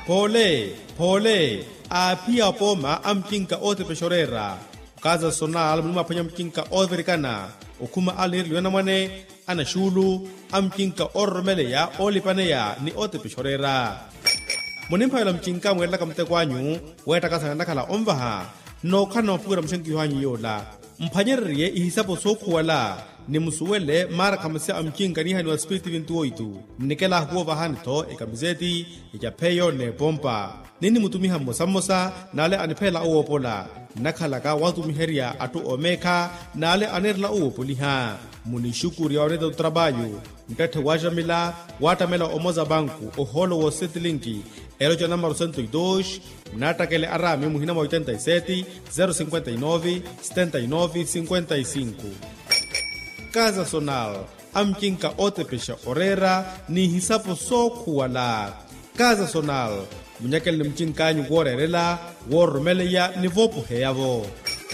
Pole apia poma amkinka ote peshorera kaza sonal mlima panya mkinka overikana ukuma alir liwana mwane ana shulu amkinka ormele ya olipane ya ni ote peshorera munimpa yala mkinka mwela kamte kwanyu weta kasa nakala omvaha no kana pura mshenki hanyi yola mpanyeriye ihisapo sokuwala ni musuwele mara kamase amkinka ni hani wa spiriti vintu oitu nikela huo vahanito ikamizeti ikapeyo ne pompa nini mutumiha mosamosa nale anipela uopola nakalaka watumiheria atu omeka nale anerla uopoliha munishukuri ya waneta utrabayu mtete wajamila watamela omoza banku oholo wo setlinki eroja namaro 102 natakele arami muhina mo 87 059 79 55 Casa Sonal amkinka ote pesha orera ni hisapo sokuwala Casa Sonal munyakele ni mchinkanyu worerela wormeleya ni vopu heyavo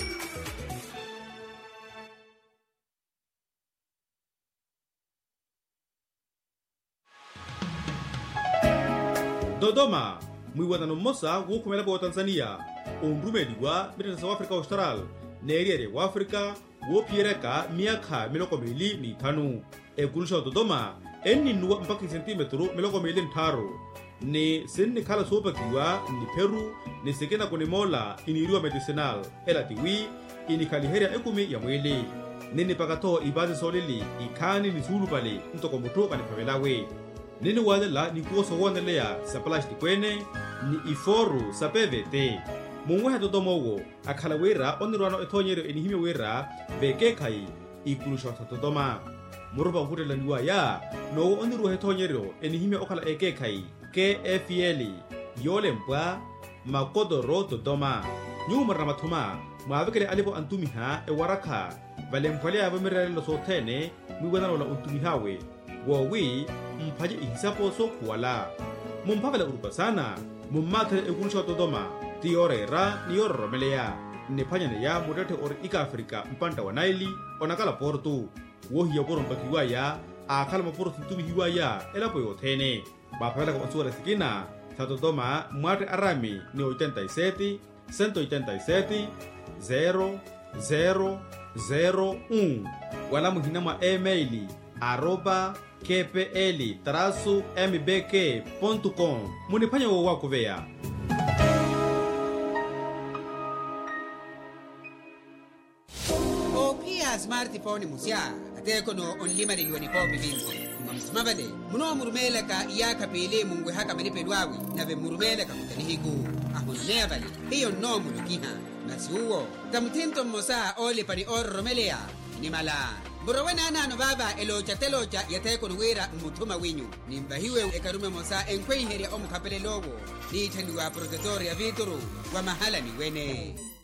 Dodoma mwiwatano mosa wukumela kwa Tanzania umrumediwa British South Africa Austral neriere wa Afrika wopiereka miaka 25 ekulusha Dodoma eni nuwa mpaka centimetro 25 ni sinni kala sopakiwa ni Peru ni sekena kone mola iniriwa medicinal ela tiwi ini kaliheria ekumi ya mwili nini pakato ibazi solili ikani ni sulu pale ntoko muto kanipavelawe nini walela ni kuoso wanelea sa plastic kwene ni iforu sa PVT mungweha Dodoma uwo akala wera onirwano etonyero enihime wera veke kai ikulusha Dodoma muruba hutela niwa ya no onirwa etonyero enihime okala eke kai KFL yole mpwa makodoro Dodoma nyuma ramathuma mwavekele alipo antumiha ewaraka vale mpwale avamirelo sotene mwiwedana wala untumihawe wowi mpaje ihisapo sokuwala mumpavela urupa sana mummatele ekulusha Dodoma tiorera ni oromeleya nepanyane ya mutete ori ika Afrika mpanta wa Naili onakala portu wohiya porompakiwa ya akala maporo sintumi hiwa ya elapo yothene bapavela kwa suara sikina sa Dodoma mwate arami ni 87 187 0001 wala muhinama emaili @kpl-mbk.com munipanya wo wako vea smartphone musya ateko no onlima de yoni popi binti mamsmabale muno murumela ka yaka pele mungwe haka melipe dwawi na ve murumela ka kutanihigu ahonea bale hiyo no mulukiha nasuo tamtinto mosa ole pani orromelea ni mala Borowena nano baba elocha yateko nuwera mutuma winyu nimbahiwe ekarume mosa enkwe heria omukapele logo ni tanduwa protetoria vituru wa mahala ni wene